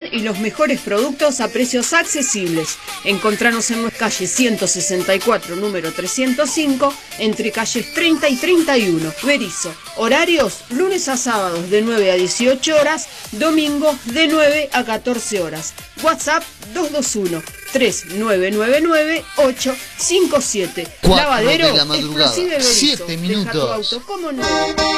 y los mejores productos a precios accesibles. Encontranos en nuestra calle 164, número 305, entre calles 30 y 31, Berisso. Horarios, lunes a sábados de 9 a 18 horas, domingos de 9 a 14 horas. WhatsApp 221-3999-857. Lavadero de la madrugada, exclusive Berisso. 7 minutos. Deja tu auto, ¿cómo no?